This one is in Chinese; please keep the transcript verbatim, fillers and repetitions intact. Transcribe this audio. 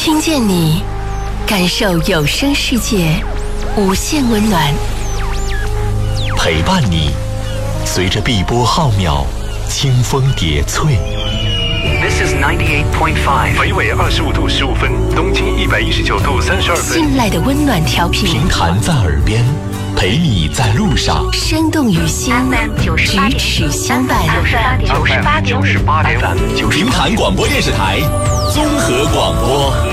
听见你，感受有声世界无限温暖， 陪伴你，随着碧波浩渺，清风叠翠。 This is ninety-eight point five。 北纬二十五度十五分，东经一百一十九度三十二分。 信赖的温暖调频， 平潭在耳边，陪你在路上。 生动于心，咫尺相伴。 九十八点五，九十八点五， 平潭广播电视台综合广播。